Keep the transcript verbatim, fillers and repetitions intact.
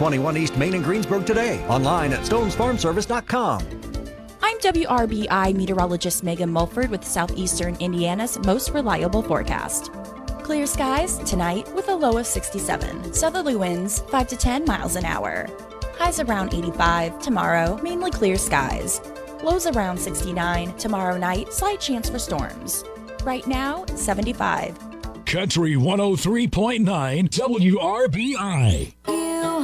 twenty-one East Main in Greensburg today. Online at stones farm service dot com. I'm W R B I meteorologist Megan Mulford with Southeastern Indiana's most reliable forecast. Clear skies tonight with a low of sixty-seven. Southerly winds five to ten miles an hour. Highs around eighty-five. Tomorrow, mainly clear skies. Lows around sixty-nine. Tomorrow night, slight chance for storms. Right now, seventy-five. Country one oh three point nine W R B I.